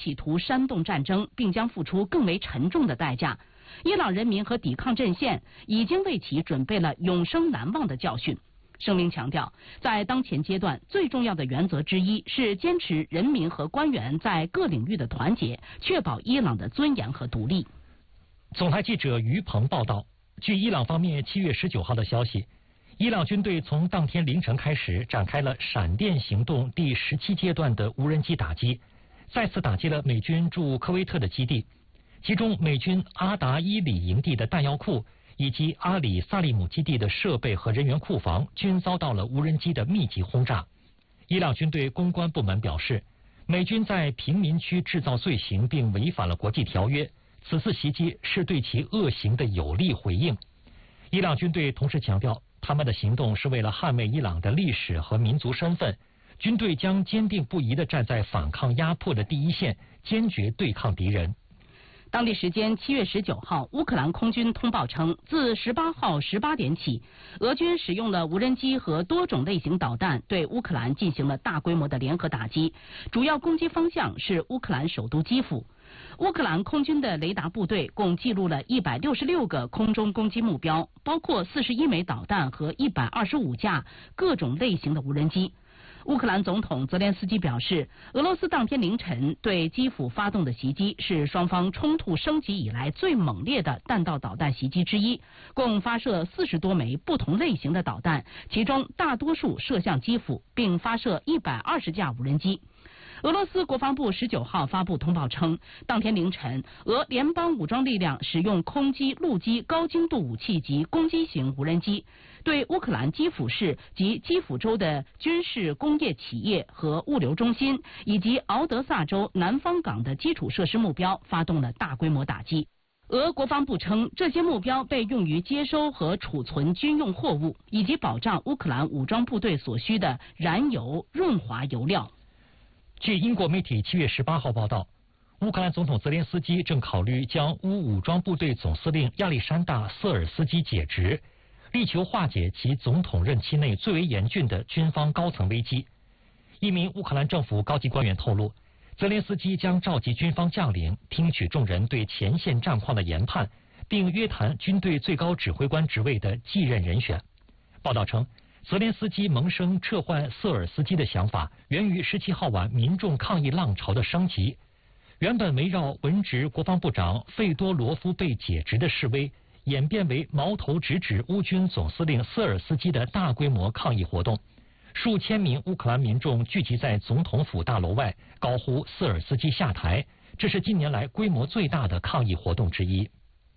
企图煽动战争，并将付出更为沉重的代价。伊朗人民和抵抗阵线已经为其准备了永生难忘的教训。声明强调，在当前阶段，最重要的原则之一是坚持人民和官员在各领域的团结，确保伊朗的尊严和独立。 总台记者于鹏报道，据伊朗方面7月19号的消息，伊朗军队从当天凌晨开始展开了闪电行动第17阶段的无人机打击，再次打击了美军驻科威特的基地，其中美军阿达伊里营地的弹药库以及阿里萨利姆基地的设备和人员库房均遭到了无人机的密集轰炸。伊朗军队公关部门表示，美军在平民区制造罪行并违反了国际条约，此次袭击是对其恶行的有力回应。伊朗军队同时强调，他们的行动是为了捍卫伊朗的历史和民族身份，军队将坚定不移地站在反抗压迫的第一线，坚决对抗敌人。 当地时间7月19号，乌克兰空军通报称，自18号18点起，俄军使用了无人机和多种类型导弹对乌克兰进行了大规模的联合打击，主要攻击方向是乌克兰首都基辅。乌克兰空军的雷达部队共记录了166个空中攻击目标，包括41枚导弹和125架各种类型的无人机。乌克兰总统泽连斯基表示，俄罗斯当天凌晨对基辅发动的袭击是双方冲突升级以来最猛烈的弹道导弹袭击之一，共发射40多枚不同类型的导弹，其中大多数射向基辅，并发射120架无人机。俄罗斯国防部19号发布通报称，当天凌晨，俄联邦武装力量使用空机、陆基高精度武器及攻击型无人机，对乌克兰基辅市及基辅州的军事工业企业和物流中心，以及敖德萨州南方港的基础设施目标发动了大规模打击。俄国防部称，这些目标被用于接收和储存军用货物，以及保障乌克兰武装部队所需的燃油、润滑油料。 据英国媒体7月18号报道，乌克兰总统泽连斯基正考虑将乌武装部队总司令亚历山大·瑟尔斯基解职，力求化解其总统任期内最为严峻的军方高层危机。一名乌克兰政府高级官员透露，泽连斯基将召集军方将领，听取众人对前线战况的研判，并约谈军队最高指挥官职位的继任人选。报道称，泽连斯基萌生撤换瑟尔斯基的想法，源于17号晚民众抗议浪潮的升级。原本围绕文职国防部长费多罗夫被解职的示威，演变为矛头直指乌军总司令瑟尔斯基的大规模抗议活动。数千名乌克兰民众聚集在总统府大楼外，高呼瑟尔斯基下台，这是近年来规模最大的抗议活动之一。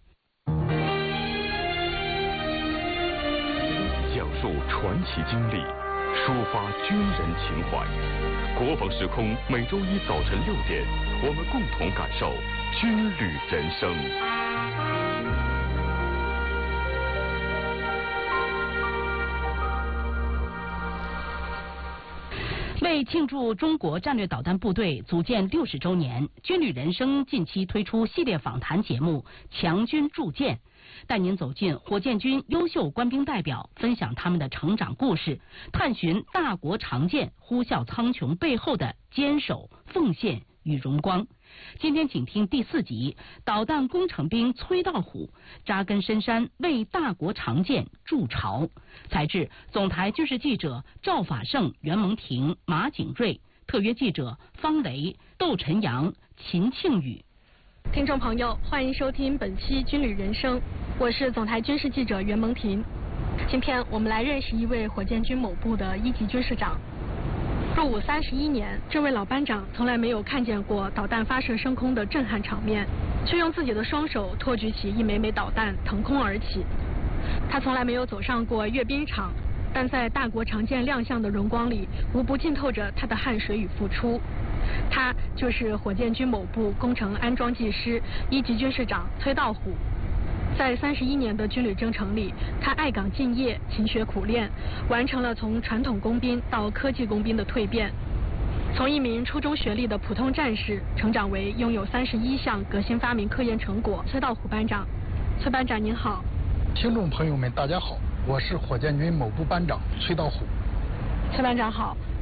讲述传奇经历，抒发军人情怀。国防时空每周一早晨6点，我们共同感受军旅人生。 为庆祝中国战略导弹部队组建60周年，军旅人生近期推出系列访谈节目《强军铸剑》，带您走进火箭军优秀官兵代表，分享他们的成长故事，探寻大国长剑呼啸苍穹背后的坚守、奉献与荣光。今天请听第4集，导弹工程兵崔道虎扎根深山，为大国长剑筑巢。采制总台军事记者赵法胜、袁蒙婷、马景瑞，特约记者方雷、窦晨阳、秦庆宇。 听众朋友，欢迎收听本期军旅人生，我是总台军事记者袁蒙婷。今天我们来认识一位火箭军某部的1级军事长。入伍31年，这位老班长从来没有看见过导弹发射升空的震撼场面，却用自己的双手托举起一枚枚导弹腾空而起。他从来没有走上过阅兵场，但在大国长剑亮相的荣光里，无不浸透着他的汗水与付出。他就是火箭军某部工程安装技师1级军事长崔道虎。在31年的军旅征程里，他爱岗敬业，勤学苦练，完成了从传统工兵到科技工兵的蜕变。从一名初中学历的普通战士，成长为拥有31项革新发明科研成果。崔道虎班长，崔班长您好。 听众朋友们大家好，我是火箭军某部班长崔道虎。 崔班长好。